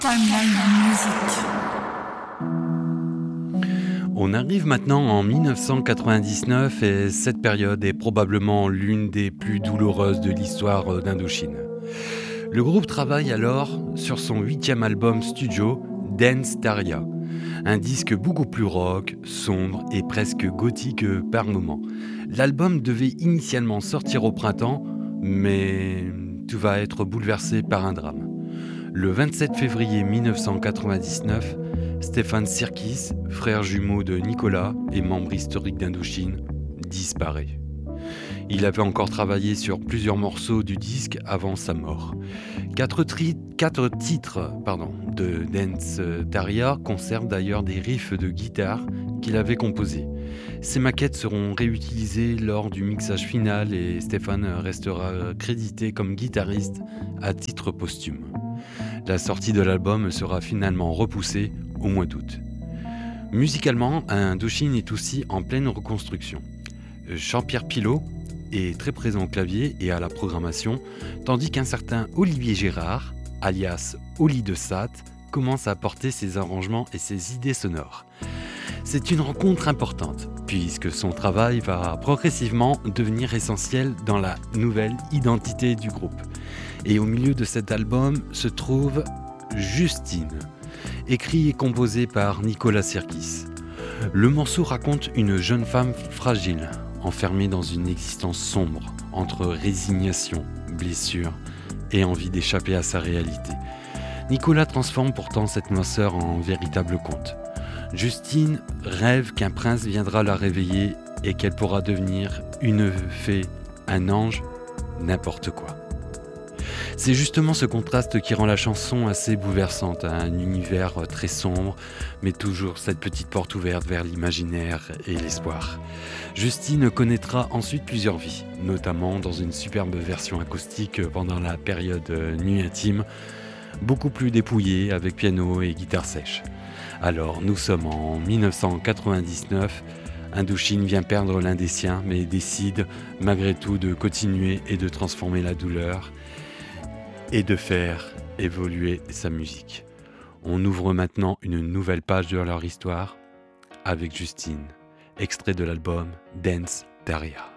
Timeline Music. On arrive maintenant en 1999 et cette période est probablement l'une des plus douloureuses de l'histoire d'Indochine. Le groupe travaille alors sur son 8e album studio, Dance Daria, un disque beaucoup plus rock, sombre et presque gothique par moments. L'album devait initialement sortir au printemps, mais tout va être bouleversé par un drame. Le 27 février 1999, Stefan Sirkis, frère jumeau de Nicolas et membre historique d'Indochine, disparaît. Il avait encore travaillé sur plusieurs morceaux du disque avant sa mort. Quatre titres de Dance Daria conservent d'ailleurs des riffs de guitare qu'il avait composés. Ces maquettes seront réutilisées lors du mixage final et Stefan restera crédité comme guitariste à titre posthume. La sortie de l'album sera finalement repoussée au mois d'août. Musicalement, Indochine est aussi en pleine reconstruction. Jean-Pierre Pilot est très présent au clavier et à la programmation, tandis qu'un certain Olivier Gérard, alias Oli de Sat, commence à apporter ses arrangements et ses idées sonores. C'est une rencontre importante, puisque son travail va progressivement devenir essentiel dans la nouvelle identité du groupe. Et au milieu de cet album se trouve Justine, écrit et composé par Nicolas Sirkis. Le morceau raconte une jeune femme fragile, enfermée dans une existence sombre, entre résignation, blessure et envie d'échapper à sa réalité. Nicolas transforme pourtant cette noirceur en véritable conte. Justine rêve qu'un prince viendra la réveiller et qu'elle pourra devenir une fée, un ange, n'importe quoi. C'est justement ce contraste qui rend la chanson assez bouleversante, un univers très sombre, mais toujours cette petite porte ouverte vers l'imaginaire et l'espoir. Justine connaîtra ensuite plusieurs vies, notamment dans une superbe version acoustique pendant la période Nuit intime, beaucoup plus dépouillée avec piano et guitare sèche. Alors nous sommes en 1999, Indochine vient perdre l'un des siens, mais décide malgré tout de continuer et de transformer la douleur et de faire évoluer sa musique. On ouvre maintenant une nouvelle page de leur histoire avec Justine, extrait de l'album Dance Daria.